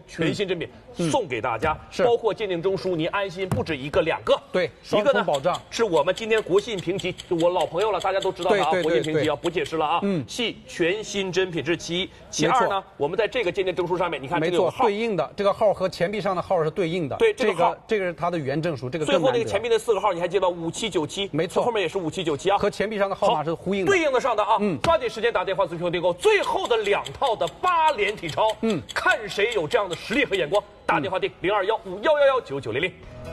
全新珍品送给大家，包括鉴定证书，您安心，不止一个两个。 对， 一个呢保障是我们今天国信评级，我老朋友了，大家都知道的啊，国信评级啊，不解释了啊。系全新珍品，这是其一。其二呢，我们在这个鉴定证书上面，你看没错，对应的这个号和钱币上的号是对应的。 对， 这个是它的原证书，这个最后那个钱币的4个号，你还记得5797？ 没错， 后面也是5797啊， 和钱币上的号码是呼应的， 对应的上的啊。抓紧时间打电话咨询订购最后的2套的8连体钞。看谁有这样的实力和眼光，打电话订021511199900。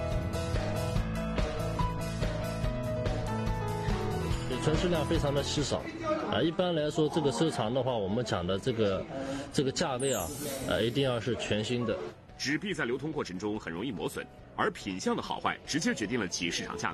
存世量非常的稀少，一般来说，这个收藏的话，我们讲的这个价位啊，一定要是全新的。 纸币在流通过程中很容易磨损，而品相的好坏直接决定了其市场价格。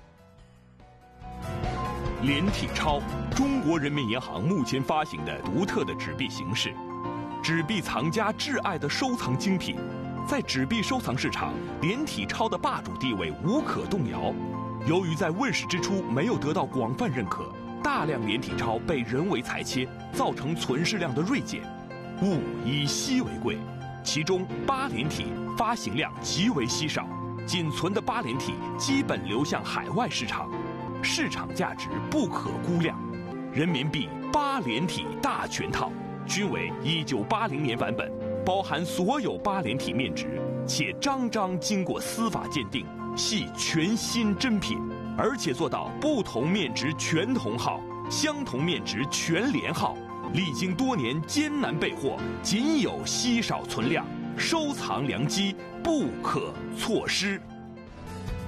连体钞，中国人民银行目前发行的独特的纸币形式，纸币藏家挚爱的收藏精品，在纸币收藏市场，连体钞的霸主地位无可动摇。由于在问世之初没有得到广泛认可，大量连体钞被人为裁切，造成存世量的锐减。物以稀为贵，其中8连体发行量极为稀少，仅存的8连体基本流向海外市场，市场价值不可估量。人民币8连体大全套均为1980年版本，包含所有8连体面值，且张张经过司法鉴定，系全新珍品，而且做到不同面值全同号，相同面值全连号，历经多年艰难备货，仅有稀少存量，收藏良机不可错失。